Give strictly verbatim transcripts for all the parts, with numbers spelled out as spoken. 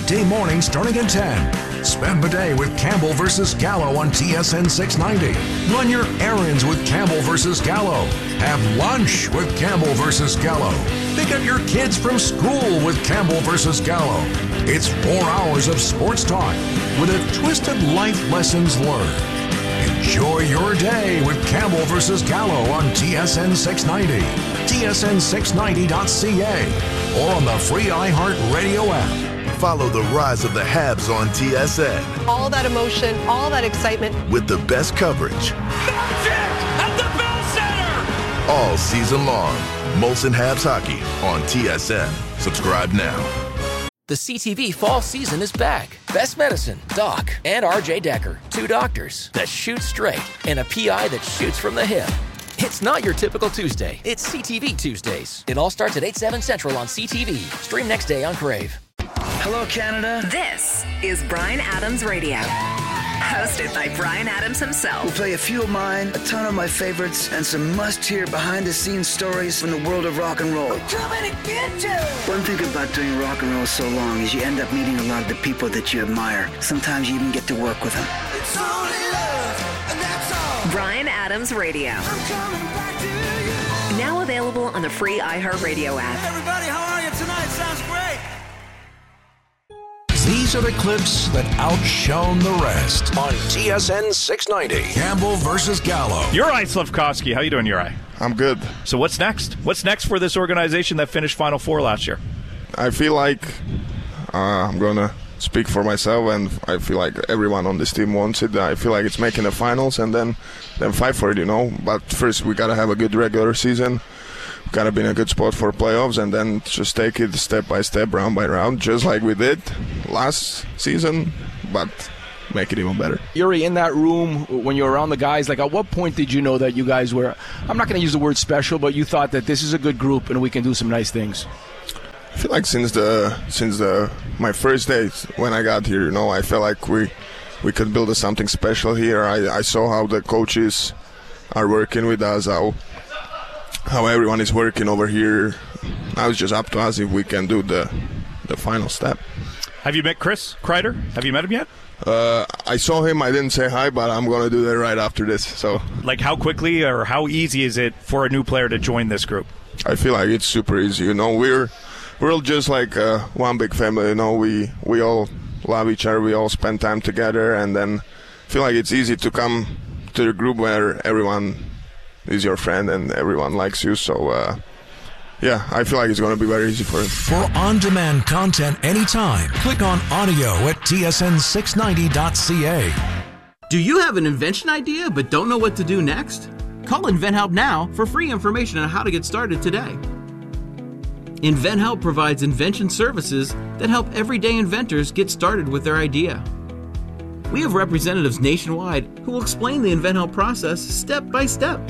weekday morning starting at ten. Spend the day with Campbell versus Gallo on T S N six ninety. Run your errands with Campbell versus Gallo. Have lunch with Campbell versus Gallo. Pick up your kids from school with Campbell versus Gallo. It's four hours of sports talk with a twist of life lessons learned. Enjoy your day with Campbell versus Gallo on T S N six ninety, T S N six ninety dot C A, or on the free iHeartRadio app. Follow the rise of the Habs on T S N. All that emotion, all that excitement. With the best coverage. Magic at the Bell Center! All season long. Molson Habs Hockey on T S N. Subscribe now. The C T V fall season is back. Best Medicine, Doc, and R J Decker, two doctors that shoot straight and a P I that shoots from the hip. It's not your typical Tuesday. It's C T V Tuesdays. It all starts at eight, seven Central on C T V. Stream next day on Crave. Hello, Canada. This is Bryan Adams Radio. Hosted by Bryan Adams himself. We'll play a few of mine, a ton of my favorites, and some must-hear behind-the-scenes stories from the world of rock and roll. I'm coming to get you! One thing about doing rock and roll so long is you end up meeting a lot of the people that you admire. Sometimes you even get to work with them. It's only love, and that's all. Bryan Adams Radio. I'm coming back to you. Now available on the free iHeartRadio app. Hey everybody, how are you tonight? Sounds great. These are the clips that outshone the rest on T S N six ninety. Campbell versus Gallo. Juraj Slafkovsky, how you doing, Juraj? I'm good. So what's next? What's next for this organization that finished Final Four last year? I feel like uh, I'm going to speak for myself, and I feel like everyone on this team wants it. I feel like it's making the finals and then, then fight for it, you know. But first we got to have a good regular season. Got to be in a good spot for playoffs, and then just take it step by step, round by round, just like we did last season, but make it even better. Yuri, in that room, when you were around the guys, like at what point did you know that you guys were, I'm not going to use the word special, but you thought that this is a good group and we can do some nice things? I feel like since the since the my first day when I got here, you know, I felt like we we could build something special here. I, I saw how the coaches are working with us, how how everyone is working over here. Now it's just up to us if we can do the the final step. Have you met Chris Kreider? Have you met him yet? Uh, I saw him. I didn't say hi, but I'm going to do that right after this. So, like, how quickly or how easy is it for a new player to join this group? I feel like it's super easy. You know, we're we're all just like uh, one big family. You know, we we all love each other. We all spend time together, and then I feel like it's easy to come to the group where everyone is your friend and everyone likes you. So, uh, yeah, I feel like it's going to be very easy for him. For on-demand content anytime, click on audio at T S N six ninety dot C A. Do you have an invention idea but don't know what to do next? Call InventHelp now for free information on how to get started today. InventHelp provides invention services that help everyday inventors get started with their idea. We have representatives nationwide who will explain the InventHelp process step by step.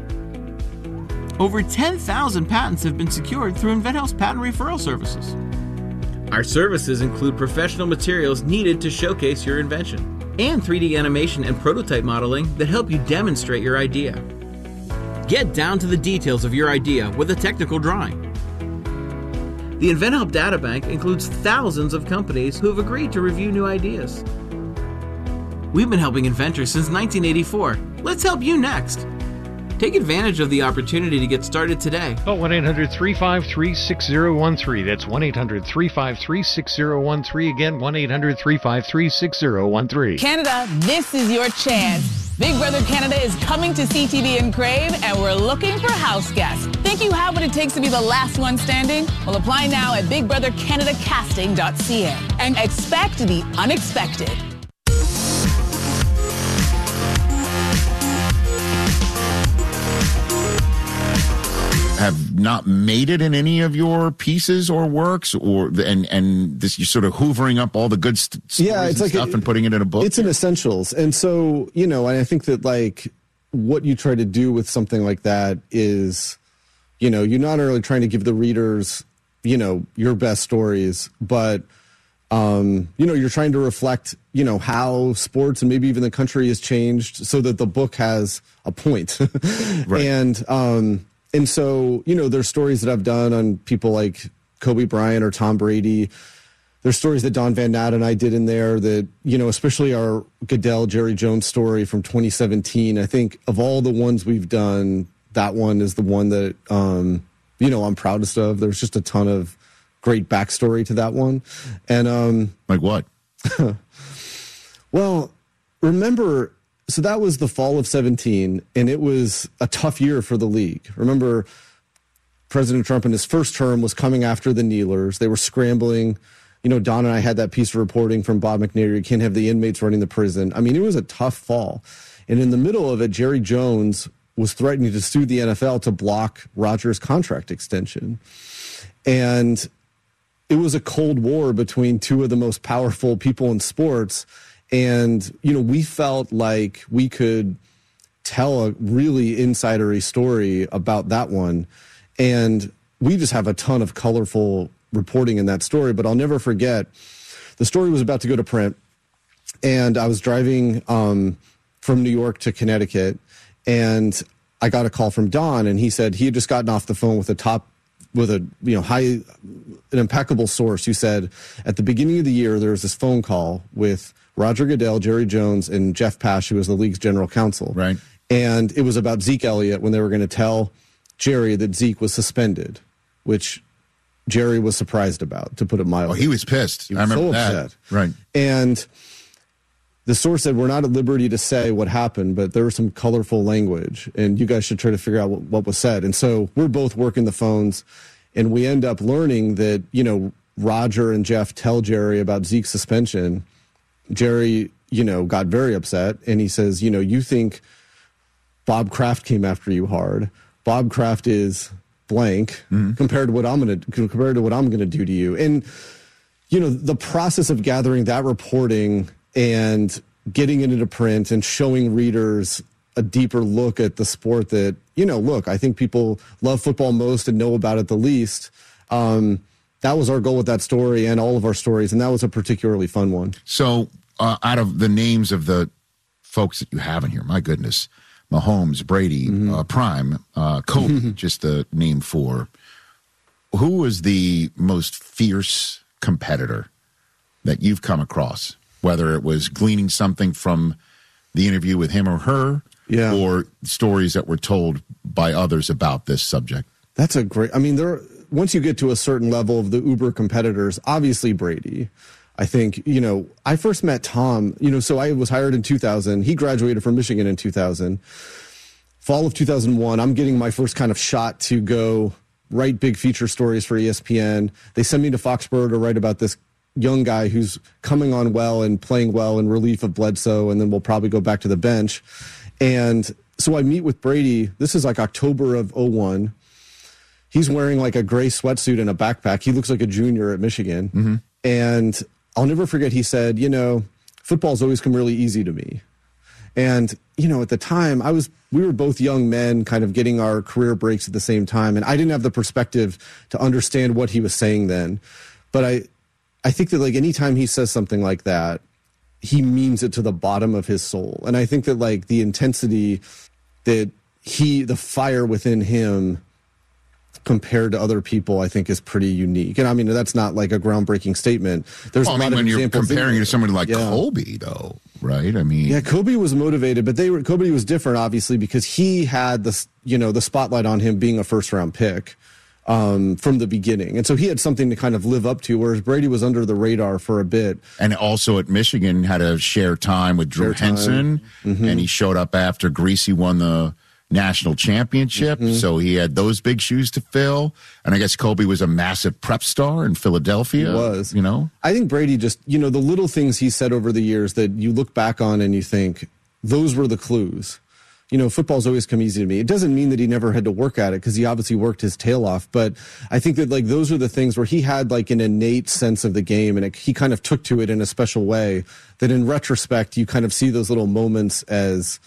Over ten thousand patents have been secured through InventHelp's patent referral services. Our services include professional materials needed to showcase your invention and three D animation and prototype modeling that help you demonstrate your idea. Get down to the details of your idea with a technical drawing. The InventHelp Databank includes thousands of companies who have agreed to review new ideas. We've been helping inventors since nineteen eighty-four. Let's help you next. Take advantage of the opportunity to get started today. Call one eight hundred three five three six zero one three. That's one eight hundred three five three six zero one three. Again, one eight hundred three five three six zero one three. Canada, this is your chance. Big Brother Canada is coming to C T V and Crave, and we're looking for house guests. Think you have what it takes to be the last one standing? Well, apply now at big brother canada casting dot c a and expect the unexpected. Have not made it in any of your pieces or works, or and and this you're sort of hoovering up all the good st- yeah, it's and like stuff it, and putting it in a book. It's an essentials, and so you know, and I think that like what you try to do with something like that is, you know, you're not only trying to give the readers, you know, your best stories, but um, you know, you're trying to reflect, you know, how sports and maybe even the country has changed, so that the book has a point, right. and. Um, And so, you know, there's stories that I've done on people like Kobe Bryant or Tom Brady, there's stories that Don Van Natten and I did in there that, you know, especially our Goodell, Jerry Jones story from twenty seventeen. I think of all the ones we've done, that one is the one that, um, you know, I'm proudest of. There's just a ton of great backstory to that one. And, um, like what? Well, remember, so that was the fall of seventeen, and it was a tough year for the league. Remember, President Trump in his first term was coming after the kneelers. They were scrambling. You know, Don and I had that piece of reporting from Bob McNair. You can't have the inmates running the prison. I mean, it was a tough fall. And in the middle of it, Jerry Jones was threatening to sue the N F L to block Rodgers' contract extension. And it was a cold war between two of the most powerful people in sports. And, you know, we felt like we could tell a really insidery story about that one. And we just have a ton of colorful reporting in that story. But I'll never forget, the story was about to go to print. And I was driving um, from New York to Connecticut. And I got a call from Don. And he said he had just gotten off the phone with a top with a you know high, an impeccable source who said at the beginning of the year there was this phone call with Roger Goodell, Jerry Jones, and Jeff Pash, who was the league's general counsel. Right. And it was about Zeke Elliott when they were going to tell Jerry that Zeke was suspended, which Jerry was surprised about, to put it mildly. Oh, he was pissed. He was I remember so that. upset. Right. And the source said, we're not at liberty to say what happened, but there was some colorful language, and you guys should try to figure out what, what was said. And so we're both working the phones, and we end up learning that, you know, Roger and Jeff tell Jerry about Zeke's suspension. Jerry, you know, got very upset, and he says, you know, you think Bob Kraft came after you hard. Bob Kraft is blank mm-hmm. compared to what I'm going to compared to what I'm going to do to you. And, you know, the process of gathering that reporting and getting it into print and showing readers a deeper look at the sport that, you know, look, I think people love football most and know about it the least. Um, that was our goal with that story and all of our stories, and that was a particularly fun one. So uh, out of the names of the folks that you have in here, my goodness, Mahomes, Brady, mm-hmm. uh, Prime, uh, Kobe, just the name four, who was the most fierce competitor that you've come across? Whether it was gleaning something from the interview with him or her, yeah. or stories that were told by others about this subject. That's a great, I mean, there. Once you get to a certain level of the uber competitors, obviously Brady. I think, you know, I first met Tom, you know, so I was hired in two thousand. He graduated from Michigan in two thousand. Fall of two thousand one, I'm getting my first kind of shot to go write big feature stories for E S P N. They send me to Foxborough to write about this young guy who's coming on well and playing well in relief of Bledsoe, and then we'll probably go back to the bench. And so I meet with Brady. This is like October of oh one. He's wearing like a gray sweatsuit and a backpack. He looks like a junior at Michigan. Mm-hmm. And I'll never forget, he said, you know, football's always come really easy to me. And, you know, at the time, I was, we were both young men kind of getting our career breaks at the same time. And I didn't have the perspective to understand what he was saying then. But I, I think that like anytime he says something like that, he means it to the bottom of his soul. And I think that like the intensity that he, the fire within him compared to other people, I think is pretty unique. And I mean, that's not like a groundbreaking statement. There's well, a lot I mean, of when you're examples comparing it to somebody like yeah. Kobe, though, right? I mean, yeah, Kobe was motivated, but they were Kobe was different, obviously, because he had the you know the spotlight on him being a first round pick um, from the beginning, and so he had something to kind of live up to. Whereas Brady was under the radar for a bit, and also at Michigan had to share time with Drew share Henson, mm-hmm. and he showed up after Greasy won the national championship, mm-hmm. so he had those big shoes to fill. And I guess Kobe was a massive prep star in Philadelphia. He was. You know? I think Brady just, you know, the little things he said over the years that you look back on and you think, those were the clues. You know, football's always come easy to me. It doesn't mean that he never had to work at it, because he obviously worked his tail off. But I think that, like, those are the things where he had, like, an innate sense of the game, and it, he kind of took to it in a special way that in retrospect, you kind of see those little moments as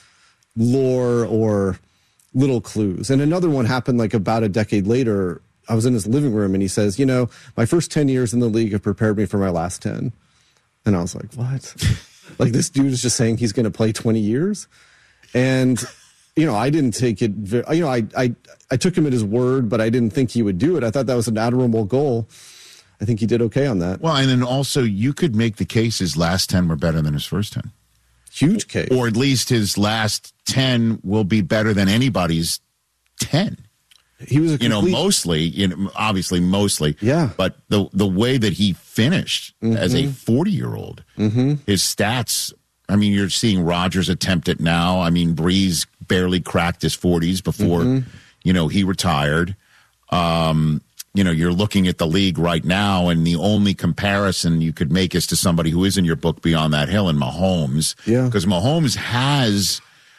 lore or little clues. And another one happened like about a decade later. I was in his living room and he says, you know, my first ten years in the league have prepared me for my last ten. And I was like, what? Like, this dude is just saying he's going to play twenty years. And, you know, I didn't take it, very, you know, I, I, I took him at his word, but I didn't think he would do it. I thought that was an admirable goal. I think he did okay on that. Well, and then also you could make the case his last ten were better than his first ten. Huge case. Or at least his last ten will be better than anybody's ten. He was a complete, you know, mostly, you know, obviously mostly. Yeah. But the the way that he finished mm-hmm. as a forty-year-old, mm-hmm. his stats, I mean, you're seeing Rodgers attempt it now. I mean, Breeze barely cracked his forties before, mm-hmm. you know, he retired. Um, you know, you're looking at the league right now, and the only comparison you could make is to somebody who is in your book, Beyond That Hill, and Mahomes. Yeah. Because Mahomes has,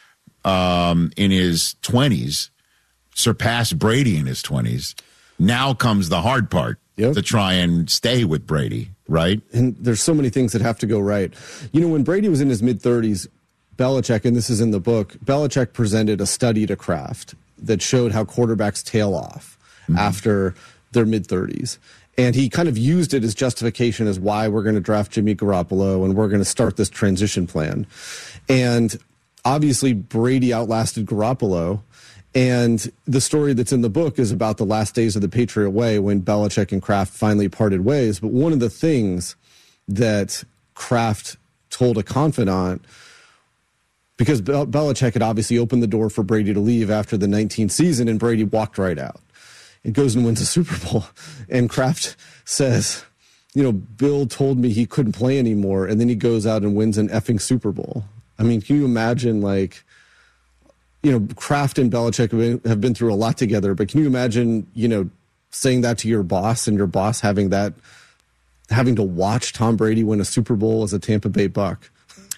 um, in his twenties, surpassed Brady in his twenties. Now comes the hard part yep. to try and stay with Brady, right? And there's so many things that have to go right. You know, when Brady was in his mid-thirties, Belichick, and this is in the book, Belichick presented a study to Kraft that showed how quarterbacks tail off mm-hmm. after their mid-thirties. And he kind of used it as justification as why we're going to draft Jimmy Garoppolo and we're going to start this transition plan. And obviously, Brady outlasted Garoppolo. And the story that's in the book is about the last days of the Patriot Way when Belichick and Kraft finally parted ways. But one of the things that Kraft told a confidant, because Bel- Belichick had obviously opened the door for Brady to leave after the nineteenth season, and Brady walked right out. It goes and wins a Super Bowl. And Kraft says, you know, Bill told me he couldn't play anymore, and then he goes out and wins an effing Super Bowl. I mean, can you imagine, like, you know, Kraft and Belichick have been, have been through a lot together, but can you imagine, you know, saying that to your boss and your boss having that, having to watch Tom Brady win a Super Bowl as a Tampa Bay Buck?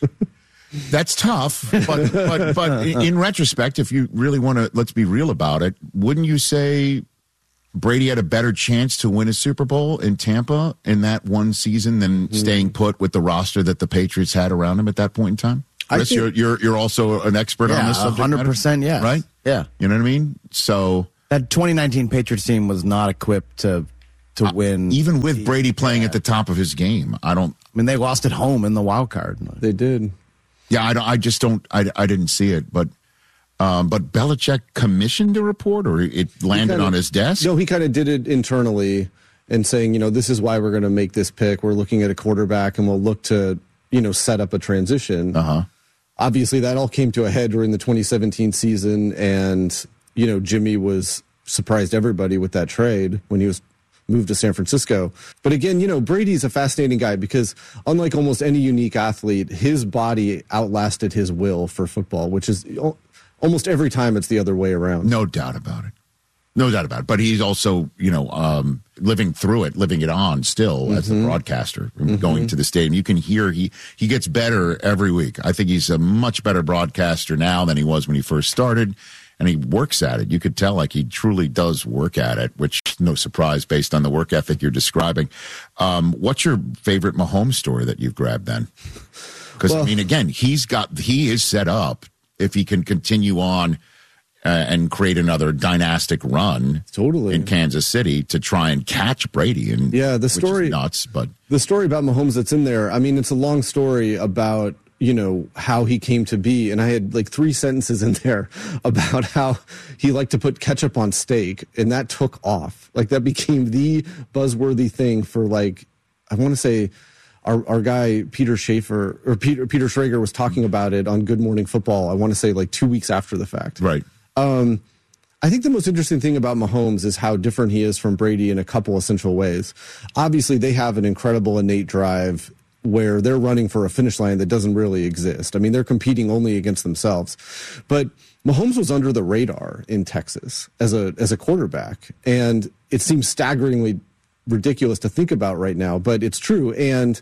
That's tough, but, but, but in retrospect, if you really want to, let's be real about it, wouldn't you say Brady had a better chance to win a Super Bowl in Tampa in that one season than mm. staying put with the roster that the Patriots had around him at that point in time? Chris, think, you're, you're you're also an expert yeah, on this subject one hundred percent, matter? Yes. Right? Yeah. You know what I mean? So that twenty nineteen Patriots team was not equipped to to uh, win. Even with Brady playing yeah. at the top of his game, I don't. I mean, they lost at home in the wild card. They did. Yeah, I don't. I just don't. I, I didn't see it, but um, but Belichick commissioned a report, or it landed kinda, on his desk. No, he kind of did it internally and saying, you know, this is why we're going to make this pick. We're looking at a quarterback, and we'll look to, you know, set up a transition. Uh huh. Obviously, that all came to a head during the twenty seventeen season, and, you know, Jimmy was surprised everybody with that trade when he was moved to San Francisco. But again, you know, Brady's a fascinating guy because unlike almost any unique athlete, his body outlasted his will for football, which is almost every time it's the other way around. No doubt about it. No doubt about it. But he's also, you know, um, living through it, living it on still mm-hmm. as a broadcaster, mm-hmm. going to the stadium. You can hear he, he gets better every week. I think he's a much better broadcaster now than he was when he first started, and he works at it. You could tell like he truly does work at it, which no surprise based on the work ethic you're describing. Um, what's your favorite Mahomes story that you've grabbed then? Because, well, I mean, again, he's got, he is set up if he can continue on Uh, and create another dynastic run totally in Kansas City to try and catch Brady. And yeah, the story which is nuts, but the story about Mahomes that's in there. I mean, it's a long story about, you know, how he came to be, and I had like three sentences in there about how he liked to put ketchup on steak, and that took off. Like that became the buzzworthy thing for like, I want to say. Our, our guy, Peter Schaefer, or Peter, Peter Schrager was talking about it on Good Morning Football, I want to say like two weeks after the fact. Right. Um, I think the most interesting thing about Mahomes is how different he is from Brady in a couple essential ways. Obviously, they have an incredible innate drive where they're running for a finish line that doesn't really exist. I mean, they're competing only against themselves. But Mahomes was under the radar in Texas as a as a quarterback, and it seems staggeringly ridiculous to think about right now, but it's true. And,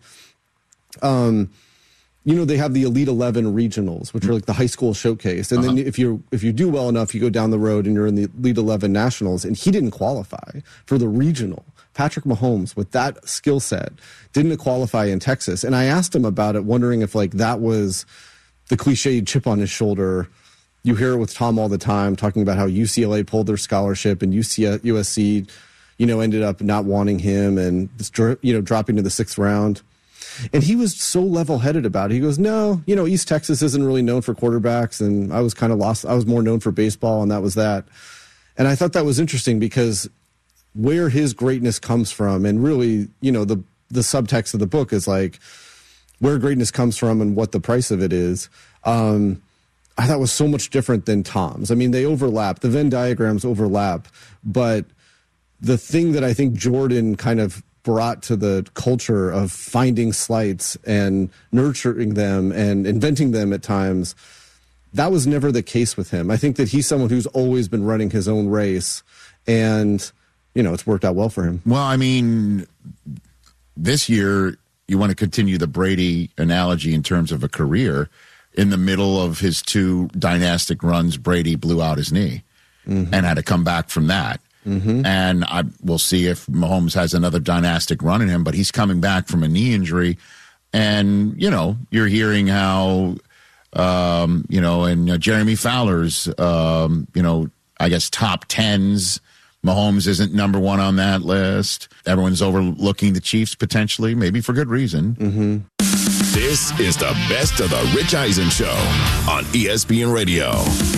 um, you know, they have the Elite eleven regionals, which are like the high school showcase. And uh-huh. then if you if you do well enough, you go down the road and you're in the Elite eleven nationals. And he didn't qualify for the regional. Patrick Mahomes, with that skill set, didn't qualify in Texas. And I asked him about it, wondering if like that was the cliched chip on his shoulder. You hear it with Tom all the time, talking about how U C L A pulled their scholarship and U S C, you know, ended up not wanting him and, you know, dropping to the sixth round. And he was so level-headed about it. He goes, no, you know, East Texas isn't really known for quarterbacks, and I was kind of lost. I was more known for baseball, and that was that. And I thought that was interesting because where his greatness comes from. And really, you know, the, the subtext of the book is like where greatness comes from and what the price of it is. Um, I thought was so much different than Tom's. I mean, they overlap. The Venn diagrams overlap. But the thing that I think Jordan kind of brought to the culture of finding slights and nurturing them and inventing them at times, that was never the case with him. I think that he's someone who's always been running his own race, and, you know, it's worked out well for him. Well, I mean, this year, you want to continue the Brady analogy in terms of a career. In the middle of his two dynastic runs, Brady blew out his knee mm-hmm. and had to come back from that. Mm-hmm. And I we'll see if Mahomes has another dynastic run in him, but he's coming back from a knee injury. And, you know, you're hearing how, um, you know, and uh, Jeremy Fowler's, um, you know, I guess top tens, Mahomes isn't number one on that list. Everyone's overlooking the Chiefs potentially, maybe for good reason. Mm-hmm. This is the best of the Rich Eisen Show on E S P N Radio.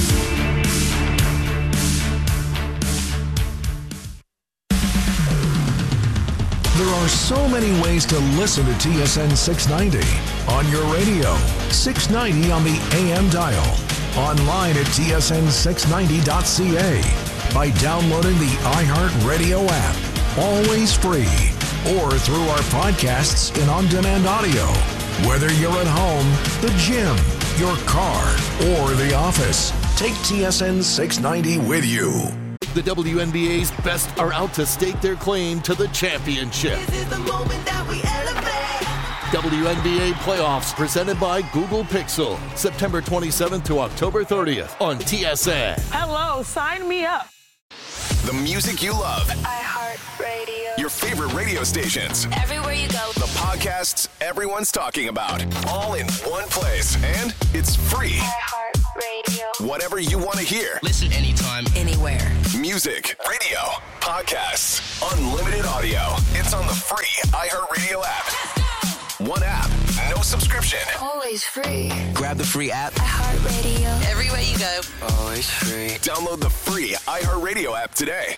There are so many ways to listen to T S N six ninety. On your radio, six ninety on the A M dial. Online at T S N six ninety dot C A. By downloading the iHeartRadio app. Always free. Or through our podcasts and on-demand audio. Whether you're at home, the gym, your car, or the office, take T S N six ninety with you. The W N B A's best are out to stake their claim to the championship. This is the moment that we elevate. W N B A playoffs presented by Google Pixel. September twenty-seventh to October thirtieth on T S N. Hello, sign me up. The music you love. iHeartRadio. Your favorite radio stations. Everywhere you go. The podcasts everyone's talking about. All in one place. And it's free. iHeartRadio. Whatever you want to hear. Listen anytime, anywhere. Music, radio, podcasts, unlimited audio. It's on the free iHeartRadio app. One app, no subscription. Always free. Grab the free app. iHeartRadio. Everywhere you go. Always free. Download the free iHeartRadio app today.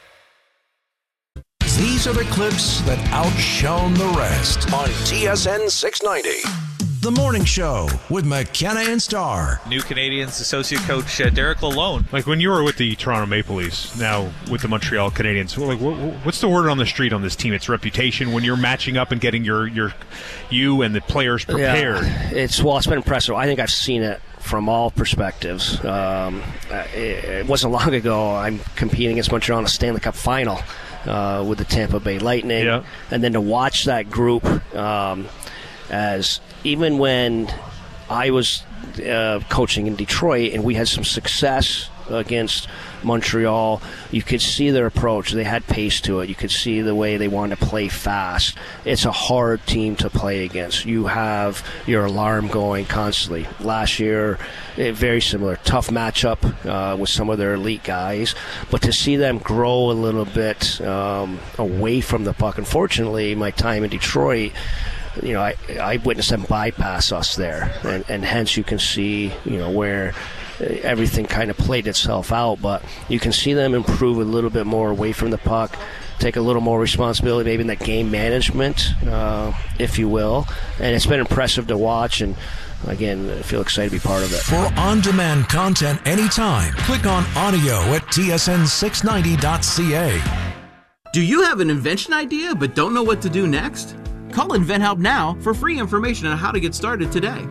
These are the clips that outshone the rest on T S N six ninety. The Morning Show with McKenna and Starr. New Canadiens associate coach uh, Derek Lalonde. Like when you were with the Toronto Maple Leafs, now with the Montreal Canadiens, like what, what's the word on the street on this team? It's reputation when you're matching up and getting your, your you and the players prepared. Yeah, it's well, it's been impressive. I think I've seen it from all perspectives. Um, it, it wasn't long ago I'm competing against Montreal in a Stanley Cup final uh, with the Tampa Bay Lightning, yeah. and then to watch that group um, as even when I was uh, coaching in Detroit and we had some success against Montreal, you could see their approach. They had pace to it. You could see the way they wanted to play fast. It's a hard team to play against. You have your alarm going constantly. Last year, it, very similar. Tough matchup uh, with some of their elite guys. But to see them grow a little bit um, away from the puck, unfortunately, my time in Detroit, you know, I, I witnessed them bypass us there, and, and hence you can see, you know, where everything kind of played itself out. But you can see them improve a little bit more away from the puck, take a little more responsibility, maybe in the game management, uh, if you will. And it's been impressive to watch, and again, I feel excited to be part of it. For on-demand content anytime, click on audio at T S N six ninety dot C A. Do you have an invention idea but don't know what to do next? Call InventHelp now for free information on how to get started today.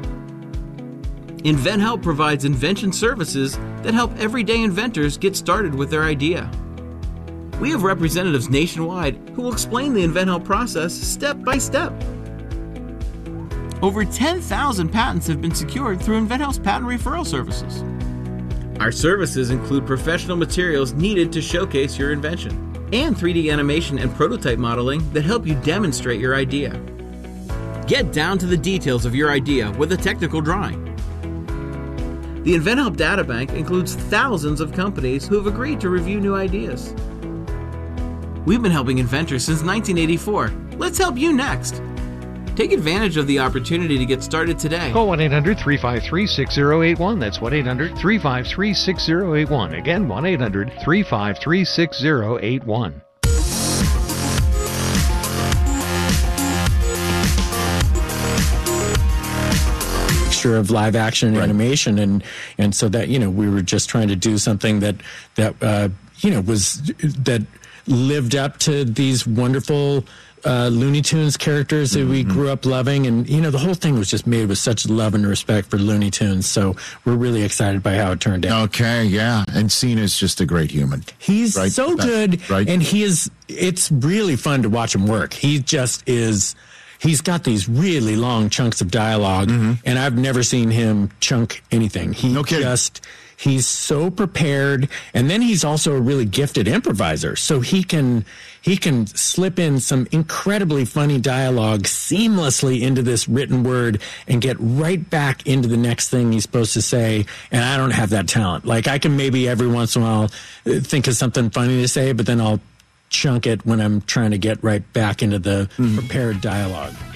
InventHelp provides invention services that help everyday inventors get started with their idea. We have representatives nationwide who will explain the InventHelp process step by step. Over ten thousand patents have been secured through InventHelp's patent referral services. Our services include professional materials needed to showcase your invention, and three D animation and prototype modeling that help you demonstrate your idea. Get down to the details of your idea with a technical drawing. The InventHelp Databank includes thousands of companies who have agreed to review new ideas. We've been helping inventors since nineteen eighty-four. Let's help you next. Take advantage of the opportunity to get started today. Call one eight hundred three five three six zero eight one. That's one eight hundred three five three six zero eight one. Again, one eight hundred three five three six zero eight one. mixture of live action and right. animation, and and so that, you know, we were just trying to do something that that uh, you know was that lived up to these wonderful uh, Looney Tunes characters that mm-hmm. we grew up loving, and you know, the whole thing was just made with such love and respect for Looney Tunes. So we're really excited by how it turned out. Okay, yeah, and Cena's just a great human. He's right? so that, good, right? And he is. It's really fun to watch him work. He just is. He's got these really long chunks of dialogue, mm-hmm. and I've never seen him chunk anything. He no kidding. just. He's so prepared, and then he's also a really gifted improviser. So he can he can slip in some incredibly funny dialogue seamlessly into this written word and get right back into the next thing he's supposed to say. And I don't have that talent. Like, I can maybe every once in a while think of something funny to say, but then I'll chunk it when I'm trying to get right back into the mm-hmm. prepared dialogue.